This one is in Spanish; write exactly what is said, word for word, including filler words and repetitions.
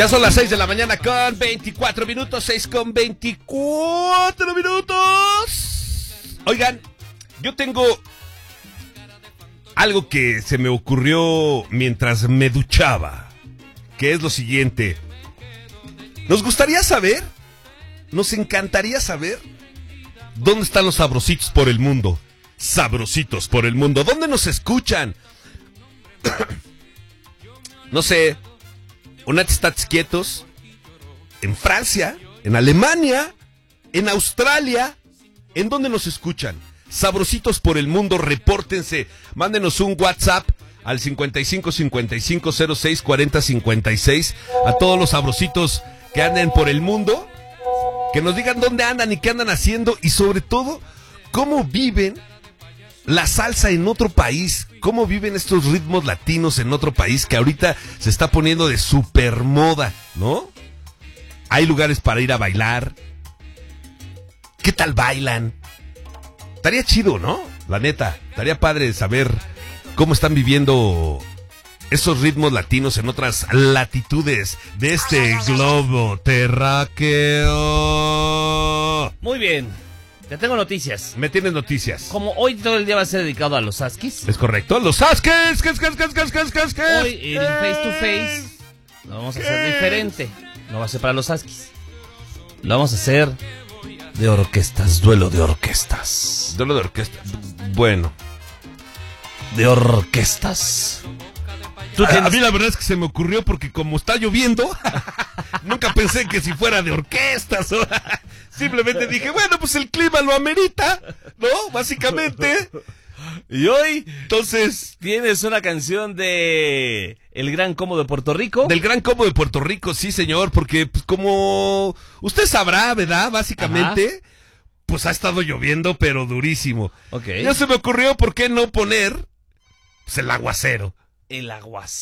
Ya son las seis de la mañana con veinticuatro minutos, seis con veinticuatro minutos. Oigan, yo tengo algo que se me ocurrió mientras me duchaba, que es lo siguiente. Nos gustaría saber, nos encantaría saber dónde están los sabrositos por el mundo. Sabrositos por el mundo, ¿dónde nos escuchan? No sé, unates tats quietos, en Francia, en Alemania, en Australia, ¿en dónde nos escuchan? Sabrositos por el mundo, repórtense, mándenos un WhatsApp al cincuenta y cinco cincuenta y cinco cero seis cuarenta cincuenta y seis a todos los sabrositos que anden por el mundo, que nos digan dónde andan y qué andan haciendo y sobre todo, cómo viven la salsa en otro país, cómo viven estos ritmos latinos en otro país que ahorita se está poniendo de super moda, ¿no? Hay lugares para ir a bailar. ¿Qué tal bailan? Estaría chido, ¿no? La neta, estaría padre saber cómo están viviendo esos ritmos latinos en otras latitudes de este globo terráqueo. Muy bien, te tengo noticias. Me tienes noticias. Como hoy todo el día va a ser dedicado a los Askis. Es correcto, los Askis. Hoy en Face to Face lo vamos a hacer diferente. No va a ser para los Askis. Lo vamos a hacer de orquestas, duelo de orquestas. Duelo de orquesta. Bueno. De orquestas. ¿Tú tienes... A mí la verdad es que se me ocurrió porque como está lloviendo, nunca pensé que si fuera de orquestas. ¿O? Simplemente dije, bueno, pues el clima lo amerita, ¿no? Básicamente. Y hoy, entonces, tienes una canción de El Gran Combo de Puerto Rico. Del Gran Combo de Puerto Rico, sí, señor, porque pues, como usted sabrá, ¿verdad? Básicamente, ajá, pues ha estado lloviendo, pero durísimo. Ok. Ya se me ocurrió, ¿por qué no poner pues, el aguacero? El aguacero.